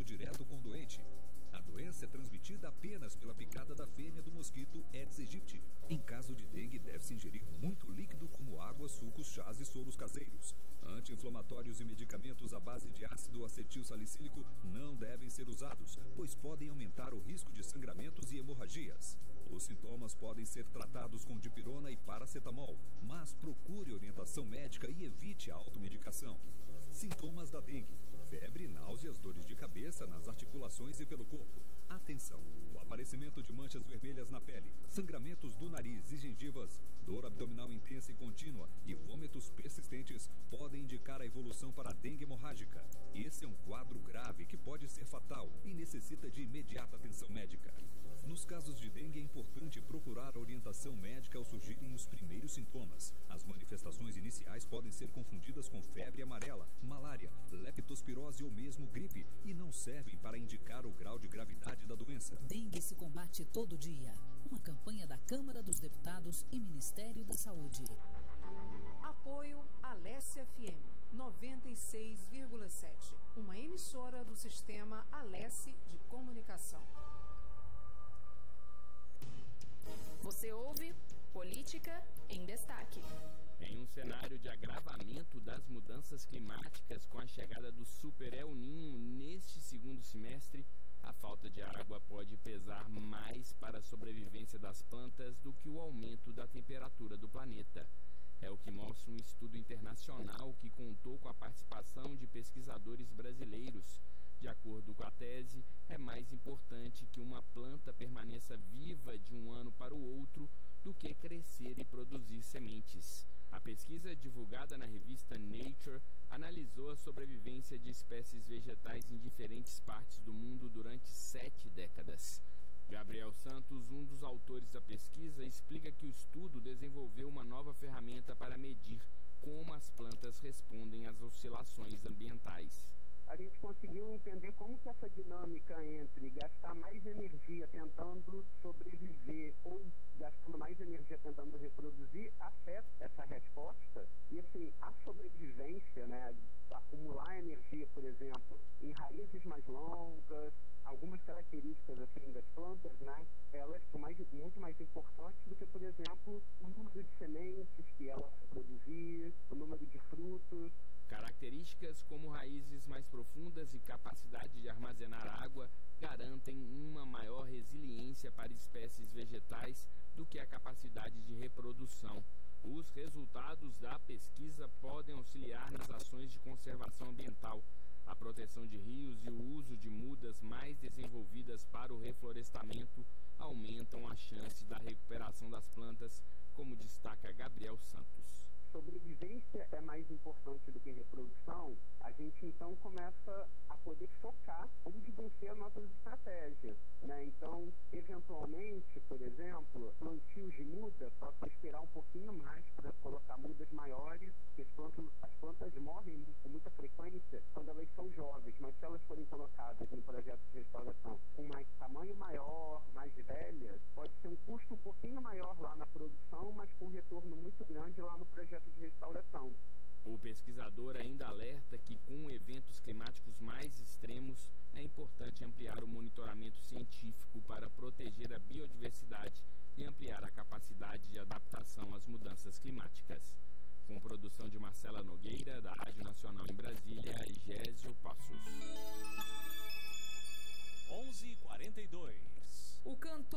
direto com o doente. A doença é transmitida apenas pela picada da fêmea do mosquito Aedes aegypti. Em caso de dengue, deve-se ingerir muito líquido como água, sucos, chás e soros caseiros. Anti-inflamatórios e medicamentos à base de ácido acetil salicílico não devem ser usados, pois podem aumentar o risco de sangramentos e hemorragias. Os sintomas podem ser tratados com dipirona e paracetamol, mas procure orientação médica e evite a automedicação. Sintomas da dengue: febre, náuseas, dores de cabeça nas articulações e pelo corpo. Atenção! O aparecimento de manchas vermelhas na pele, sangramentos do nariz e gengivas, dor abdominal intensa e contínua e vômitos persistentes podem indicar a evolução para a dengue hemorrágica. Esse é um quadro grave que pode ser fatal e necessita de imediata atenção médica. Nos casos de dengue, é importante procurar orientação médica ao surgirem os primeiros sintomas. As manifestações iniciais podem ser confundidas com febre amarela, malária, leptospirose ou mesmo gripe e não servem para indicar o grau de gravidade da doença. Dengue se combate todo dia. Uma campanha da Câmara dos Deputados e Ministério da Saúde. Apoio Alesse FM 96,7. Uma emissora do sistema Alesse de Comunicação. Você ouve Política em Destaque. Em um cenário de agravamento das mudanças climáticas com a chegada do Super El Niño neste segundo semestre, a falta de água pode pesar mais para a sobrevivência das plantas do que o aumento da temperatura do planeta. É o que mostra um estudo internacional que contou com a participação de pesquisadores brasileiros. De acordo com a tese, é mais importante que uma planta permaneça viva de um ano para o outro do que crescer e produzir sementes. A pesquisa, divulgada na revista Nature, analisou a sobrevivência de espécies vegetais em diferentes partes do mundo durante 7 décadas. Gabriel Santos, um dos autores da pesquisa, explica que o estudo desenvolveu uma nova ferramenta para medir como as plantas respondem às oscilações ambientais. A gente conseguiu entender como que essa dinâmica entre gastar mais energia tentando sobreviver ou gastando mais energia tentando reproduzir afeta essa resposta. E assim, a sobrevivência, né, acumular energia, por exemplo, em raízes mais longas, algumas características assim das plantas, né, elas são muito mais importantes do que, por exemplo, o número de sementes que ela vai produzir, o número de frutos. Características como raízes mais profundas e capacidade de armazenar água garantem uma maior resiliência para espécies vegetais do que a capacidade de reprodução. Os resultados da pesquisa podem auxiliar nas ações de conservação ambiental, a proteção de rios e o uso de mudas mais desenvolvidas para o reflorestamento aumentam a chance da recuperação das plantas, como destaca Gabriel Santos. Sobrevivência é mais importante do que reprodução, a gente então começa a poder focar onde vão ser as nossas estratégias, né? Então, eventualmente, por exemplo, plantios de muda, posso esperar um pouquinho mais para colocar mudas maiores, porque as plantas morrem com muita frequência quando elas são jovens, mas se elas forem colocadas em projetos de restauração com mais tamanho maior, mais velhas, pode ser um custo um pouquinho maior lá na produção, mas com um retorno muito grande lá no projeto de restauração. O pesquisador ainda alerta que com eventos climáticos mais extremos é importante ampliar o monitoramento científico para proteger a biodiversidade e ampliar a capacidade de adaptação às mudanças climáticas. Com produção de Marcela Nogueira, da Rádio Nacional em Brasília, e Gésio Passos. 11h42. O cantor